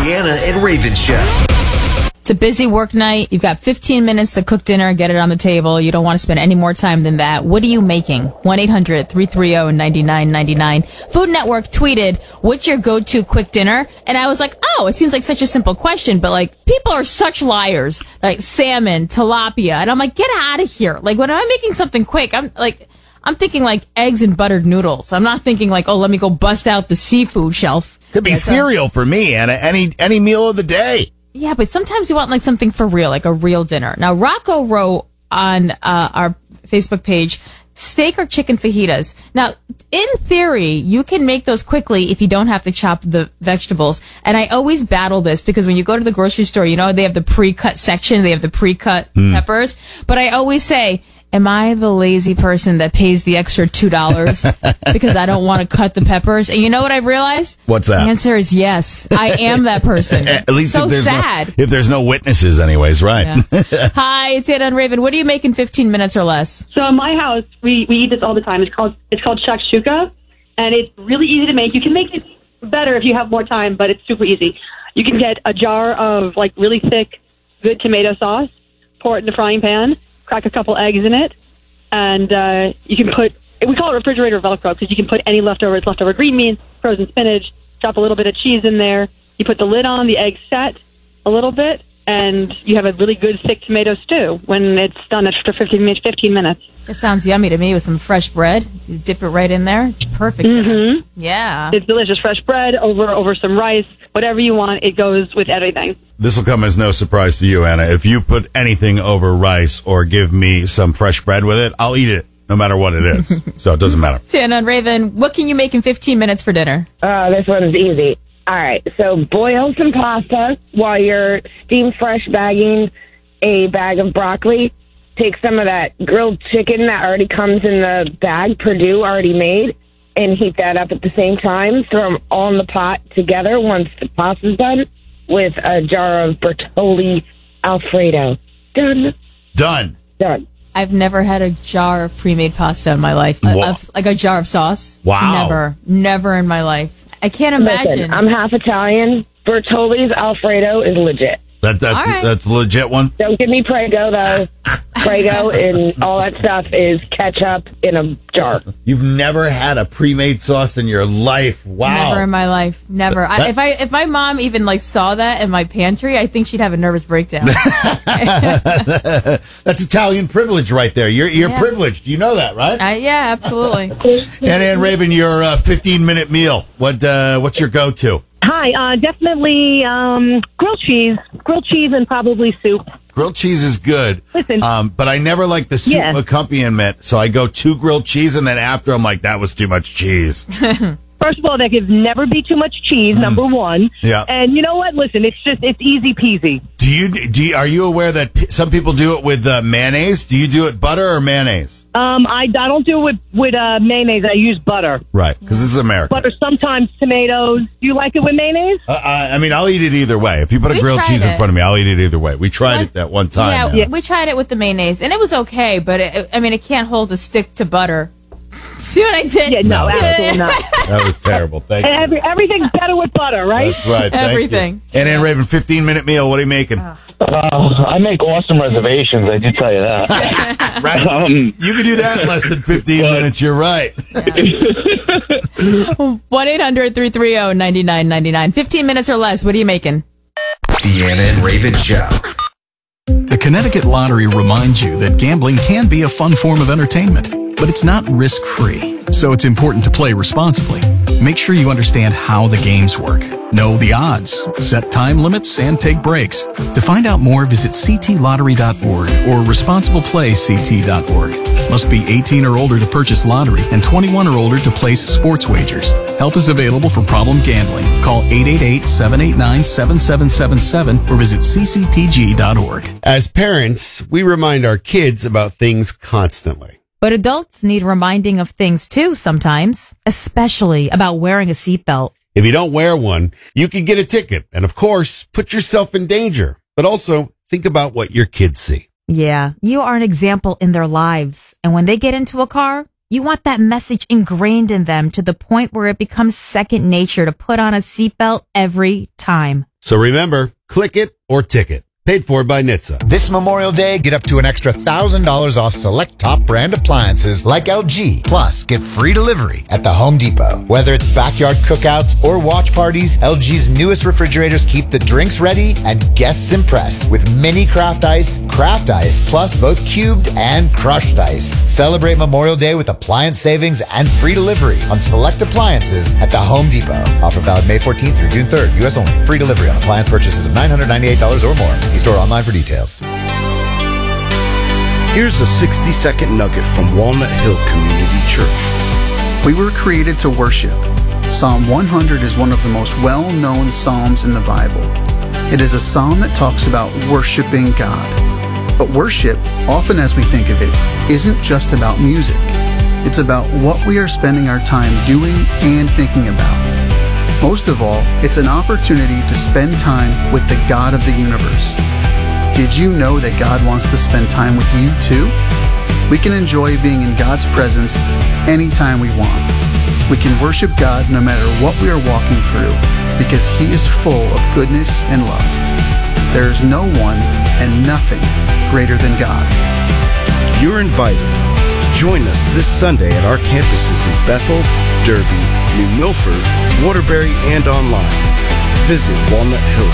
Deanna and Raven Show. It's a busy work night. You've got 15 minutes to cook dinner and get it on the table. You don't want to spend any more time than that. What are you making? 1-800-330-9999. Food Network tweeted, what's your go-to quick dinner? And I was like, oh, it seems like such a simple question, but like, people are such liars. Like salmon, tilapia. And I'm like, get out of here. Like, when I'm making something quick, I'm thinking like eggs and buttered noodles. I'm not thinking like, oh, let me go bust out the seafood shelf. Could be cereal for me, and any meal of the day. Yeah, but sometimes you want like something for real, like a real dinner. Now, Rocco wrote on our Facebook page, steak or chicken fajitas. Now, in theory, you can make those quickly if you don't have to chop the vegetables. And I always battle this because when you go to the grocery store, you know, they have the pre-cut section, they have the pre-cut peppers. But I always say, am I the lazy person that pays the extra $2 because I don't want to cut the peppers? And you know what I've realized? What's that? The answer is yes. I am that person. At least so if there's sad. if there's no witnesses anyways, right? Yeah. Hi, it's Anna and Raven. What do you make in 15 minutes or less? So in my house, we eat this all the time. It's called shakshuka, and it's really easy to make. You can make it better if you have more time, but it's super easy. You can get a jar of like really thick, good tomato sauce, pour it in the frying pan, crack a couple eggs in it, and you can put, we call it refrigerator Velcro because you can put any leftover green beans, frozen spinach, drop a little bit of cheese in there. You put the lid on, the eggs set a little bit, and you have a really good thick tomato stew when it's done after 15 minutes. It sounds yummy to me with some fresh bread. You dip it right in there. Perfect. Mm-hmm. Yeah. It's delicious. Fresh bread over some rice, whatever you want. It goes with everything. This will come as no surprise to you, Anna. If you put anything over rice or give me some fresh bread with it, I'll eat it, no matter what it is. So it doesn't matter. Anna and Raven, what can you make in 15 minutes for dinner? This one's easy. All right, so boil some pasta while you're steam fresh bagging a bag of broccoli. Take some of that grilled chicken that already comes in the bag, Perdue already made, and heat that up at the same time. Throw them all in the pot together once the pasta's done with a jar of Bertolli Alfredo. Done. I've never had a jar of pre-made pasta in my life. Like a jar of sauce. Wow. Never in my life. I can't imagine. Listen, I'm half Italian. Bertolli's Alfredo is legit. That's a legit one? Don't give me Prego, though. Prego and all that stuff is ketchup in a jar. You've never had a pre-made sauce in your life. Wow. Never in my life. Never. If my mom even like saw that in my pantry, I think she'd have a nervous breakdown. That's Italian privilege right there. You're privileged. You know that, right? Yeah, absolutely. And Raven, your 15-minute meal. What's your go-to? Hi, definitely grilled cheese and probably soup. Grilled cheese is good, Listen, but I never like the soup accompaniment, so I go 2 grilled cheese, and then after I'm like, that was too much cheese. First of all, there could never be too much cheese, number one. Yeah. And you know what? Listen, it's easy peasy. Are you aware that some people do it with mayonnaise? Do you do it butter or mayonnaise? I don't do it with mayonnaise. I use butter. Right, because this is America. Butter, sometimes tomatoes. Do you like it with mayonnaise? I mean, I'll eat it either way. If you put a grilled cheese in front of me, I'll eat it either way. We tried it that one time. Yeah, we tried it with the mayonnaise, and it was okay, but it can't hold a stick to butter. See what I did? Yeah, no, absolutely not. That was terrible. Thank you. Everything's better with butter, right? That's right. Thank Everything. You. And then, Raven, 15-minute meal. What are you making? I make awesome reservations, I do tell you that. Right. You can do that in less than 15 minutes. You're right. 1-800-330-9999. 15 minutes or less. What are you making? Deanna and Raven Show. The Connecticut Lottery reminds you that gambling can be a fun form of entertainment, but it's not risk-free, so it's important to play responsibly. Make sure you understand how the games work, know the odds, set time limits, and take breaks. To find out more, visit ctlottery.org or responsibleplayct.org. Must be 18 or older to purchase lottery and 21 or older to place sports wagers. Help is available for problem gambling. Call 888-789-7777 or visit ccpg.org. As parents, we remind our kids about things constantly. But adults need reminding of things too sometimes, especially about wearing a seatbelt. If you don't wear one, you can get a ticket and, of course, put yourself in danger. But also, think about what your kids see. Yeah, you are an example in their lives. And when they get into a car, you want that message ingrained in them to the point where it becomes second nature to put on a seatbelt every time. So remember, click it or ticket. Paid for by NHTSA. This Memorial Day, get up to an extra $1,000 off select top brand appliances like LG. Plus, get free delivery at the Home Depot. Whether it's backyard cookouts or watch parties, LG's newest refrigerators keep the drinks ready and guests impressed with mini craft ice, plus both cubed and crushed ice. Celebrate Memorial Day with appliance savings and free delivery on select appliances at the Home Depot. Offer valid May 14th through June 3rd. U.S. only. Free delivery on appliance purchases of $998 or more. See store online for details. Here's a 60-second nugget from Walnut Hill Community Church. We were created to worship. Psalm 100 is one of the most well-known psalms in the Bible. It is a psalm that talks about worshiping God. But worship, often as we think of it, isn't just about music. It's about what we are spending our time doing and thinking about. Most of all, it's an opportunity to spend time with the God of the universe. Did you know that God wants to spend time with you too? We can enjoy being in God's presence anytime we want. We can worship God no matter what we are walking through because He is full of goodness and love. There is no one and nothing greater than God. You're invited. Join us this Sunday at our campuses in Bethel, Derby, New Milford, Waterbury, and online. Visit walnuthillcc.org.